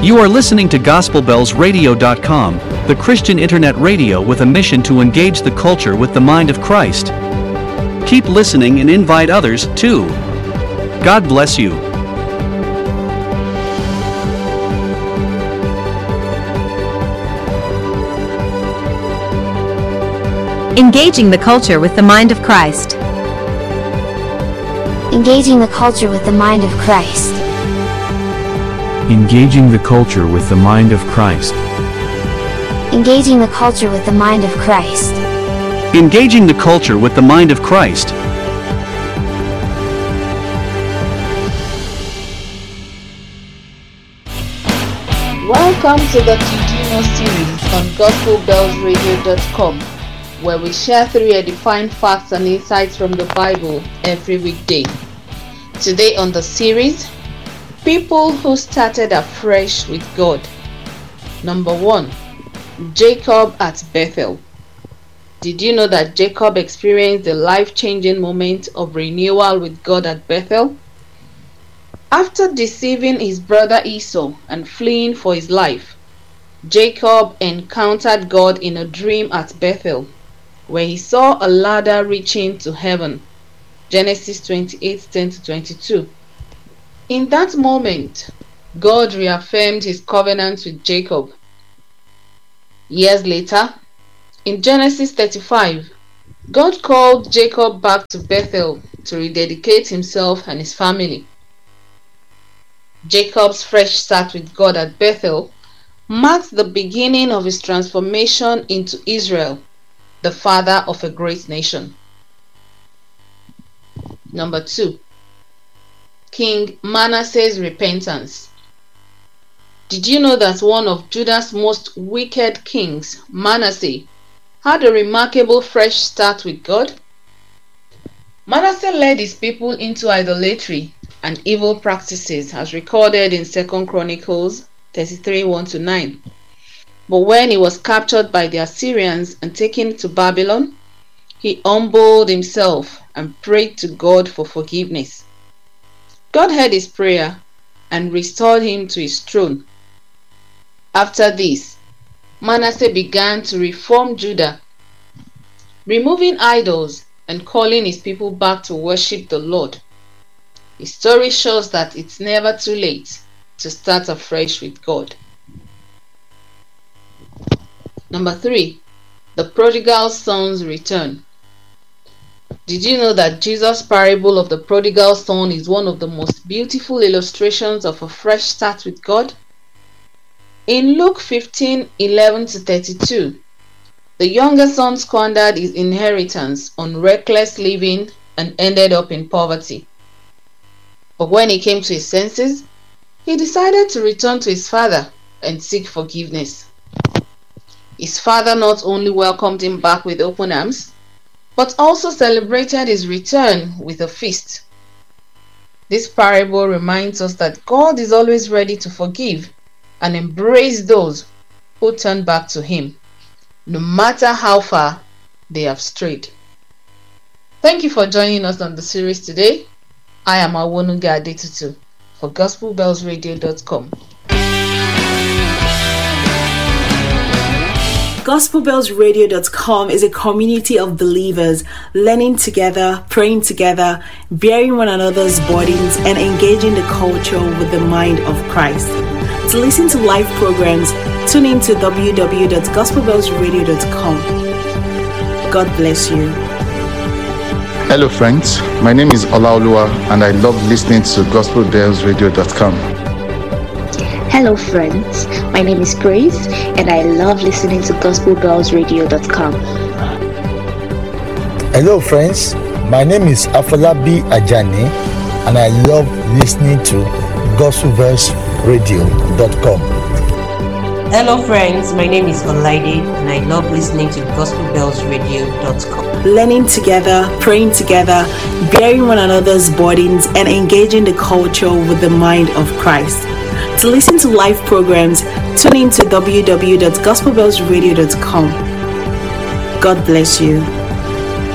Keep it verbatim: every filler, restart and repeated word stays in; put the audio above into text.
You are listening to Gospel Bells Radio dot com, the Christian internet radio with a mission to engage the culture with the mind of Christ. Keep listening and invite others, too. God bless you. Engaging the culture with the mind of Christ. Engaging the culture with the mind of Christ. Engaging the culture with the mind of Christ. Engaging the culture with the mind of Christ. Engaging the culture with the mind of Christ. Welcome to the Tidino series on Gospel Bells Radio dot com, where we share three edifying facts and insights from the Bible every weekday. Today on the series, people who started afresh with God. Number one, Jacob at Bethel. Did you know that Jacob experienced a life-changing moment of renewal with God at Bethel? After deceiving his brother Esau and fleeing for his life, Jacob encountered God in a dream at Bethel, where he saw a ladder reaching to heaven. Genesis twenty-eight, ten to twenty-two. In that moment, God reaffirmed his covenant with Jacob. Years later, in Genesis thirty-five, God called Jacob back to Bethel to rededicate himself and his family. Jacob's fresh start with God at Bethel marked the beginning of his transformation into Israel, the father of a great nation. Number two, King Manasseh's repentance. Did you know that one of Judah's most wicked kings, Manasseh, had a remarkable fresh start with God? Manasseh led his people into idolatry and evil practices, as recorded in Second Chronicles thirty-three, one to nine. But when he was captured by the Assyrians and taken to Babylon, he humbled himself and prayed to God for forgiveness. God heard his prayer and restored him to his throne. After this, Manasseh began to reform Judah, removing idols and calling his people back to worship the Lord. His story shows that it's never too late to start afresh with God. Number three, the prodigal son's return. Did you know that Jesus' parable of the prodigal son is one of the most beautiful illustrations of a fresh start with God? In Luke fifteen, eleven to thirty-two, the younger son squandered his inheritance on reckless living and ended up in poverty. But when he came to his senses, he decided to return to his father and seek forgiveness. His father not only welcomed him back with open arms, but also celebrated his return with a feast. This parable reminds us that God is always ready to forgive and embrace those who turn back to him, no matter how far they have strayed. Thank you for joining us on the series today. I am Awonuga Adetutu for Gospel Bells Radio dot com. Gospel Bells Radio dot com is a community of believers learning together, praying together, bearing one another's burdens, and engaging the culture with the mind of Christ. To listen to live programs, tune in to w w w dot gospel bells radio dot com. God bless you. Hello friends, my name is Olaoluwa and I love listening to Gospel Bells Radio dot com. Hello friends, my name is Grace and I love listening to Gospel Bells Radio dot com. Hello friends, my name is Afolabi Ajani and I love listening to Gospel Bells Radio dot com. Hello friends, my name is Olaide and I love listening to Gospel Bells Radio dot com. Learning together, praying together, bearing one another's burdens, and engaging the culture with the mind of Christ. To listen to live programs, tune in to w w w dot gospel bells radio dot com. God bless you.